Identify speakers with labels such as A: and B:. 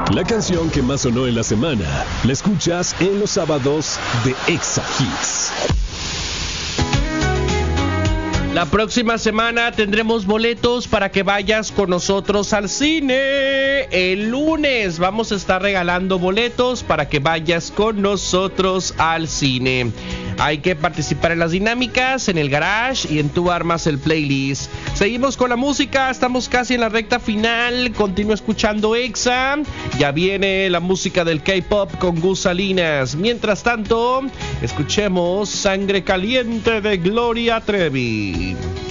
A: La canción que más sonó en la semana, la escuchas en los sábados de Exa Hits.
B: La próxima semana tendremos boletos para que vayas con nosotros al cine. El lunes vamos a estar regalando boletos para que vayas con nosotros al cine. Hay que participar en las dinámicas, en el garage y en Tú Armas el Playlist. Seguimos con la música, estamos casi en la recta final. Continúa escuchando Exa. Ya viene la música del K-pop con Gus Salinas. Mientras tanto, escuchemos Sangre Caliente de Gloria Trevi.